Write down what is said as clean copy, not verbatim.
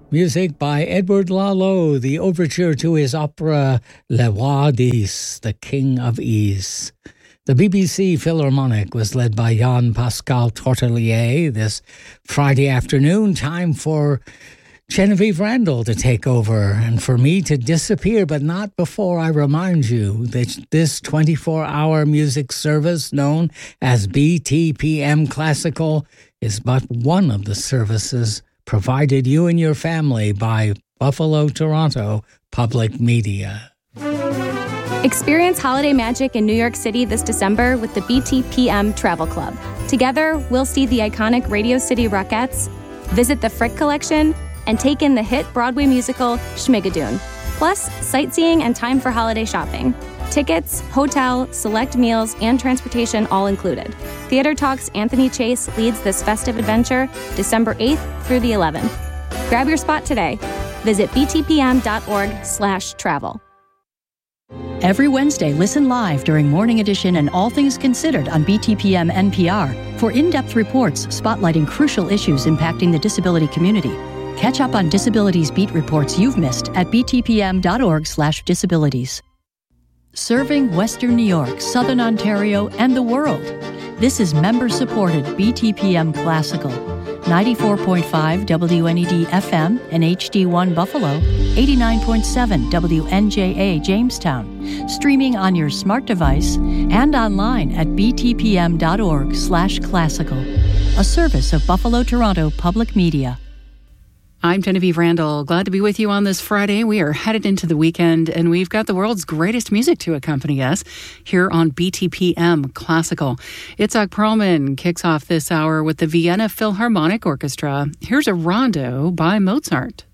Music by Edward Lalo, the overture to his opera Le Roi d'Is, the King of Ease. The BBC Philharmonic was led by Jean-Pascal Tortelier this Friday afternoon. Time for Genevieve Randall to take over and for me to disappear, but not before I remind you that this 24-hour music service known as BTPM Classical is but one of the services provided you and your family by Buffalo Toronto Public Media. Experience holiday magic in New York City this December with the BTPM Travel Club. Together, we'll see the iconic Radio City Rockettes, visit the Frick Collection, and take in the hit Broadway musical Schmigadoon. Plus, sightseeing and time for holiday shopping. Tickets, hotel, select meals, and transportation all included. Theater Talk's Anthony Chase leads this festive adventure December 8th through the 11th. Grab your spot today. Visit btpm.org/travel. Every Wednesday, listen live during Morning Edition and All Things Considered on BTPM NPR for in-depth reports spotlighting crucial issues impacting the disability community. Catch up on disabilities beat reports you've missed at btpm.org/disabilities. Serving Western New York, Southern Ontario, and the world. This is member-supported BTPM Classical. 94.5 WNED FM and HD1 Buffalo, 89.7 WNJA Jamestown, streaming on your smart device and online at btpm.org/classical, a service of Buffalo Toronto Public Media. I'm Genevieve Randall. Glad to be with you on this Friday. We are headed into the weekend, and we've got the world's greatest music to accompany us here on BTPM Classical. Itzhak Perlman kicks off this hour with the Vienna Philharmonic Orchestra. Here's a rondo by Mozart.